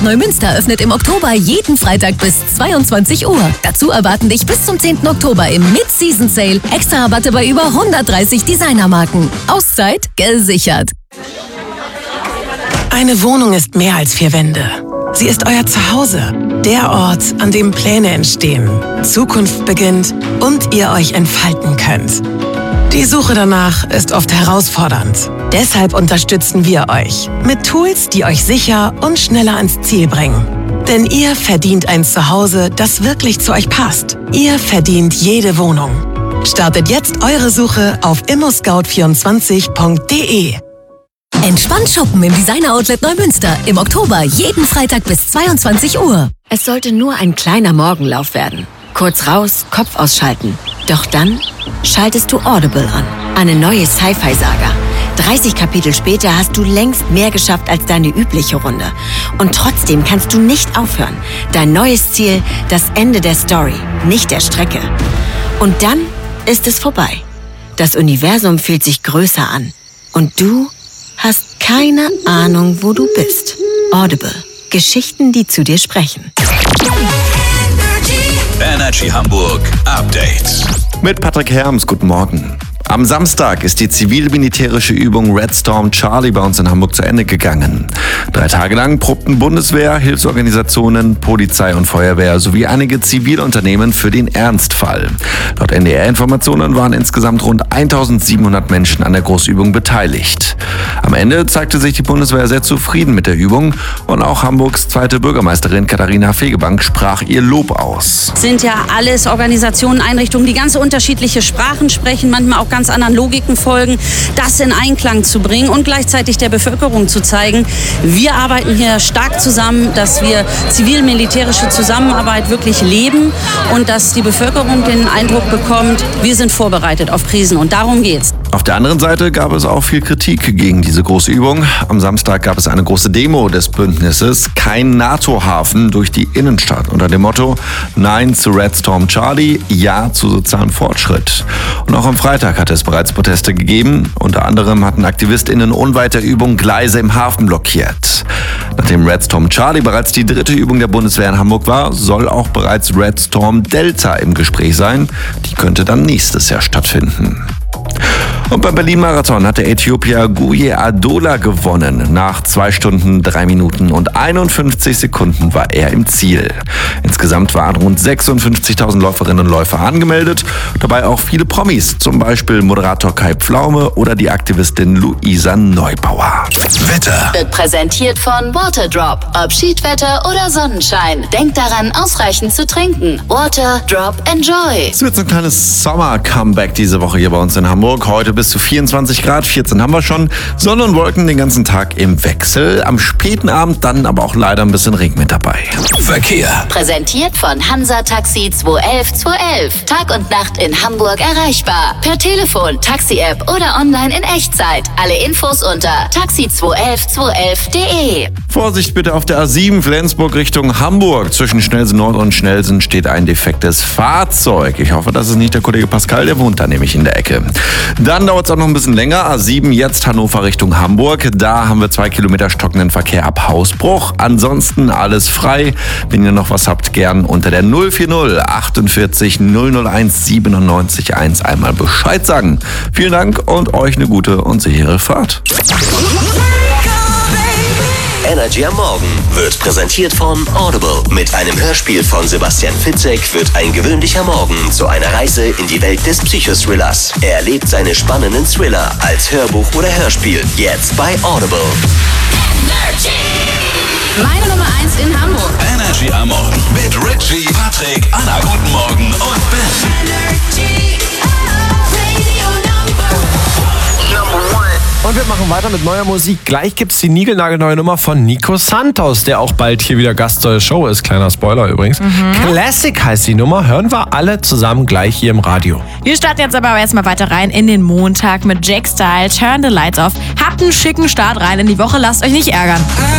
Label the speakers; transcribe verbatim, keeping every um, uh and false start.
Speaker 1: Neumünster öffnet im Oktober jeden Freitag bis zweiundzwanzig Uhr. Dazu erwarten dich bis zum zehnten Oktober im Mid-Season Sale extra Rabatte bei über hundertdreißig Designermarken. Auszeit gesichert.
Speaker 2: Eine Wohnung ist mehr als vier Wände. Sie ist euer Zuhause, der Ort, an dem Pläne entstehen, Zukunft beginnt und ihr euch entfalten könnt. Die Suche danach ist oft herausfordernd. Deshalb unterstützen wir euch mit Tools, die euch sicher und schneller ans Ziel bringen. Denn ihr verdient ein Zuhause, das wirklich zu euch passt. Ihr verdient jede Wohnung. Startet jetzt eure Suche auf immo scout vierundzwanzig punkt de.
Speaker 1: Entspannt shoppen im Designer-Outlet Neumünster. Im Oktober jeden Freitag bis zweiundzwanzig Uhr.
Speaker 3: Es sollte nur ein kleiner Morgenlauf werden. Kurz raus, Kopf ausschalten. Doch dann schaltest du Audible an. Eine neue Sci-Fi-Saga. dreißig Kapitel später hast du längst mehr geschafft als deine übliche Runde. Und trotzdem kannst du nicht aufhören. Dein neues Ziel, das Ende der Story, nicht der Strecke. Und dann ist es vorbei. Das Universum fühlt sich größer an. Und du hast keine Ahnung, wo du bist. Audible. Geschichten, die zu dir sprechen.
Speaker 4: Energy Hamburg Update.
Speaker 5: Mit Patrick Herms, guten Morgen. Am Samstag ist die zivil-militärische Übung Red Storm Charlie bei uns in Hamburg zu Ende gegangen. Drei Tage lang probten Bundeswehr, Hilfsorganisationen, Polizei und Feuerwehr sowie einige Zivilunternehmen für den Ernstfall. Laut N D R-Informationen waren insgesamt rund eintausendsiebenhundert Menschen an der Großübung beteiligt. Am Ende zeigte sich die Bundeswehr sehr zufrieden mit der Übung und auch Hamburgs zweite Bürgermeisterin Katharina Fegebank sprach ihr Lob aus.
Speaker 6: Es sind ja alles Organisationen, Einrichtungen, die ganz unterschiedliche Sprachen sprechen, manchmal auch ganz anderen Logiken folgen, das in Einklang zu bringen und gleichzeitig der Bevölkerung zu zeigen, wir arbeiten hier stark zusammen, dass wir zivil-militärische Zusammenarbeit wirklich leben und dass die Bevölkerung den Eindruck bekommt, wir sind vorbereitet auf Krisen und darum geht's.
Speaker 5: Auf der anderen Seite gab es auch viel Kritik gegen diese große Übung. Am Samstag gab es eine große Demo des Bündnisses Kein NATO-Hafen durch die Innenstadt unter dem Motto Nein zu Red Storm Charlie, Ja zu sozialem Fortschritt. Und auch am Freitag hatte es bereits Proteste gegeben. Unter anderem hatten AktivistInnen unweit der Übung Gleise im Hafen blockiert. Nachdem Red Storm Charlie bereits die dritte Übung der Bundeswehr in Hamburg war, soll auch bereits Red Storm Delta im Gespräch sein. Die könnte dann nächstes Jahr stattfinden. Und beim Berlin-Marathon hat der Äthiopier Guye Adola gewonnen. Nach zwei Stunden, drei Minuten und einundfünfzig Sekunden war er im Ziel. Insgesamt waren rund sechsundfünfzigtausend Läuferinnen und Läufer angemeldet. Dabei auch viele Promis, zum Beispiel Moderator Kai Pflaume oder die Aktivistin Luisa Neubauer.
Speaker 4: Wetter
Speaker 7: Wird präsentiert von Waterdrop. Ob Schiedwetter oder Sonnenschein. Denkt daran, ausreichend zu trinken. Waterdrop, enjoy.
Speaker 5: Es wird so ein kleines Sommer-Comeback diese Woche hier bei uns in Hamburg. Heute bis zu vierundzwanzig Grad, vierzehn haben wir schon. Sonne und Wolken den ganzen Tag im Wechsel. Am späten Abend dann aber auch leider ein bisschen Regen mit dabei.
Speaker 4: Verkehr.
Speaker 7: Präsentiert von Hansa Taxi zwei elf zwei elf. Tag und Nacht in Hamburg erreichbar. Per Telefon, Taxi-App oder online in Echtzeit. Alle Infos unter taxi zwei elf zwei elf punkt de.
Speaker 5: Vorsicht bitte auf der A sieben Flensburg Richtung Hamburg. Zwischen Schnellsen Nord und Schnellsen steht ein defektes Fahrzeug. Ich hoffe, das ist nicht der Kollege Pascal, der wohnt da nämlich in der Ecke. Dann dauert es auch noch ein bisschen länger. A sieben jetzt Hannover Richtung Hamburg. Da haben wir zwei Kilometer stockenden Verkehr ab Hausbruch. Ansonsten alles frei. Wenn ihr noch was habt, gern unter der null vier null achtundvierzig null null eins siebenundneunzig eins einmal Bescheid sagen. Vielen Dank und euch eine gute und sichere Fahrt.
Speaker 8: Energy am Morgen wird präsentiert von Audible. Mit einem Hörspiel von Sebastian Fitzek wird ein gewöhnlicher Morgen zu einer Reise in die Welt des Psychothrillers. Er erlebt seine spannenden Thriller als Hörbuch oder Hörspiel. Jetzt bei Audible.
Speaker 7: Energy. Meine Nummer eins in Hamburg.
Speaker 4: Energy am Morgen mit Richie, Patrick, Anna, guten Morgen und Ben.
Speaker 7: Energy. Radio Number one.
Speaker 9: Und wir machen weiter mit neuer Musik. Gleich gibt's die niegelnagelneue Nummer von Nico Santos, der auch bald hier wieder Gast der Show ist. Kleiner Spoiler übrigens. Mhm. Classic heißt die Nummer. Hören wir alle zusammen gleich hier im Radio.
Speaker 10: Wir starten jetzt aber erstmal weiter rein in den Montag mit Jake Style, Turn the Lights Off. Habt einen schicken Start rein in die Woche, lasst euch nicht ärgern.